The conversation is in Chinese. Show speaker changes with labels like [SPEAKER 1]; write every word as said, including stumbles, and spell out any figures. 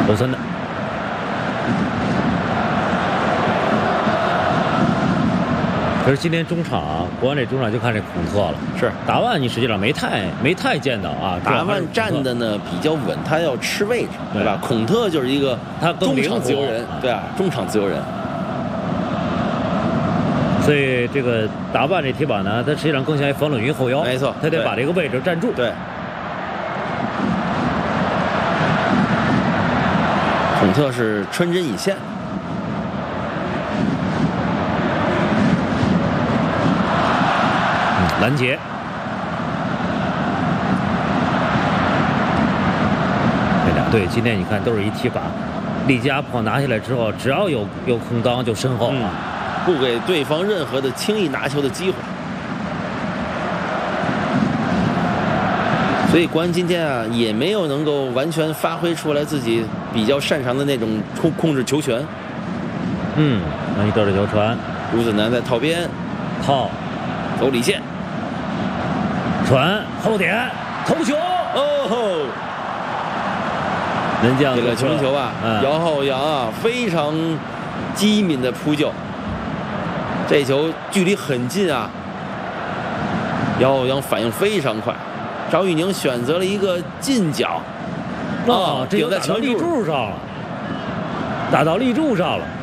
[SPEAKER 1] 欧森的。可是今天中场啊，国安这中场就看这孔特了。
[SPEAKER 2] 是
[SPEAKER 1] 达万，你实际上没太没太见到啊。
[SPEAKER 2] 达万站的呢比较稳，他要吃位置，对吧？孔特就是一个
[SPEAKER 1] 他
[SPEAKER 2] 中场自由人，对啊，中场自由人。
[SPEAKER 1] 所以这个达万这铁板呢，他实际上更像一防冷云后腰，
[SPEAKER 2] 没错，
[SPEAKER 1] 他得把这个位置站住。
[SPEAKER 2] 对。孔特是穿针引线。
[SPEAKER 1] 拦截，这俩队今天你看都是一踢法，利加炮拿下来之后，只要有有空当就身后啊、嗯，
[SPEAKER 2] 不给对方任何的轻易拿球的机会。所以国安今天啊也没有能够完全发挥出来自己比较擅长的那种控控制球权。
[SPEAKER 1] 嗯，那一得着球传，
[SPEAKER 2] 吴子南在套边，
[SPEAKER 1] 套，
[SPEAKER 2] 走里线。
[SPEAKER 1] 传后点头球
[SPEAKER 2] 哦，
[SPEAKER 1] 门将
[SPEAKER 2] 这个球门球啊，
[SPEAKER 1] 嗯、
[SPEAKER 2] 姚浩洋啊非常机敏的扑救，这球距离很近啊，姚浩洋反应非常快，赵玉宁选择了一个近角，
[SPEAKER 1] 哦，这球打到立柱上了，打到立柱上了。